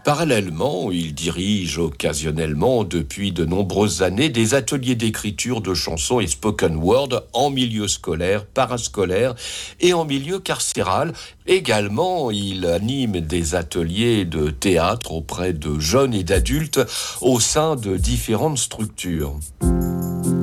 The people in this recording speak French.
Parallèlement, il dirige occasionnellement depuis de nombreuses années des ateliers d'écriture de chansons et spoken word en milieu scolaire, parascolaire et en milieu carcéral. Également, il anime des ateliers de théâtre auprès de jeunes et d'adultes au sein de différentes structures.